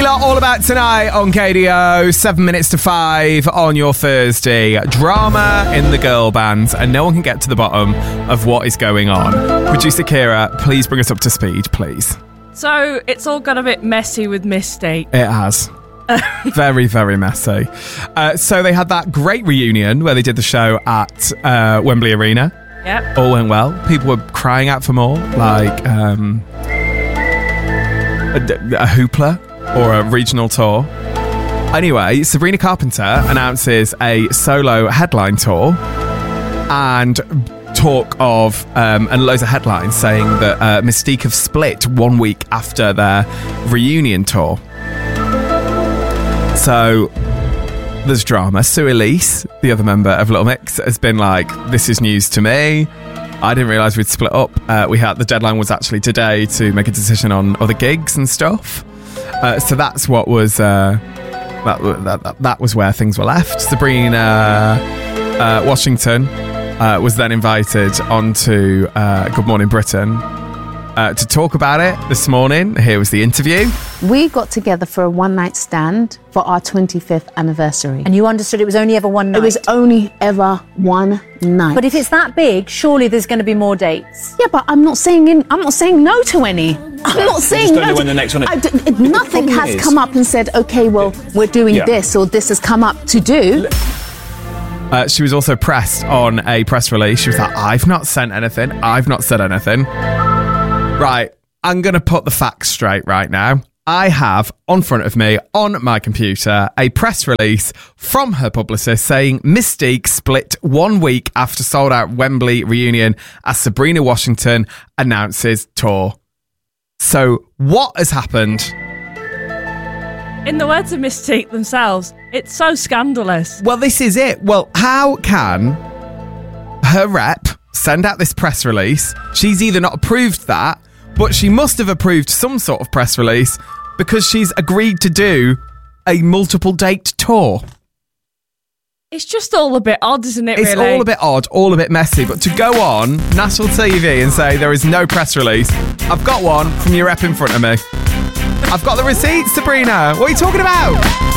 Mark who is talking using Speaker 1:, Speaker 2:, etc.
Speaker 1: lot all about tonight on KDO. 7 minutes to 5 on your Thursday. Drama in the girl bands, and no one can get to the bottom of what is going on. Producer Kira, please bring us up to speed, please.
Speaker 2: So it's all got a bit messy with Mystique.
Speaker 1: It has. Very, very messy. So they had that great reunion where they did the show at Wembley Arena.
Speaker 2: Yep.
Speaker 1: All went well. People were crying out for more, like a hoopla or a regional tour. Anyway, Sabrina Carpenter announces a solo headline tour and talk of and loads of headlines saying that Mystique have split 1 week after their reunion tour. So there's drama. Sue Elise, the other member of Little Mix, has been like, this is news to me. I didn't realise we'd split up. The deadline was actually today to make a decision on other gigs and stuff. So that's what was that was where things were left. Sabrina Washington was then invited onto Good Morning Britain to talk about it this morning. Here was the interview.
Speaker 3: We got together for a one-night stand for our 25th anniversary.
Speaker 4: And you understood it was only ever one night?
Speaker 3: It was only ever one night.
Speaker 4: But if it's that big, surely there's going to be more dates.
Speaker 3: Yeah, but I'm not saying no to any. I'm not saying no.
Speaker 5: Just don't know when the next one is.
Speaker 3: Nothing has come up and said, okay, well, we're doing this, or this has come up to do.
Speaker 1: She was also pressed on a press release. She was like, I've not sent anything. I've not said anything. Right, I'm going to put the facts straight right now. I have on front of me, on my computer, a press release from her publicist saying Mystique split 1 week after sold out Wembley reunion as Sabrina Washington announces tour. So what has happened?
Speaker 2: In the words of Mystique themselves, it's so scandalous.
Speaker 1: Well, this is it. Well, how can her rep send out this press release? She's either not approved that, but she must have approved some sort of press release because she's agreed to do a multiple date tour.
Speaker 2: It's just all a bit odd, isn't it,
Speaker 1: It's
Speaker 2: really?
Speaker 1: all a bit odd, all a bit messy, but to go on national TV and say there is no press release, I've got one from your rep in front of me. I've got the receipts, Sabrina. What are you talking about?